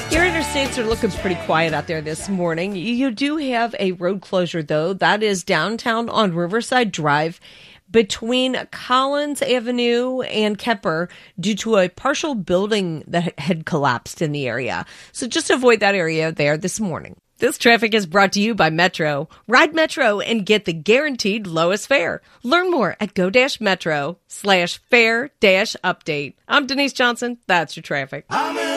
Your interstates are looking pretty quiet out there this morning. You do have a road closure, though. That is downtown on Riverside Drive between Collins Avenue and Kemper due to a partial building that had collapsed in the area. So just avoid that area there this morning. This traffic is brought to you by Metro. Ride Metro and get the guaranteed lowest fare. Learn more at go-metro/fare-update. I'm Denise Johnson. That's your traffic.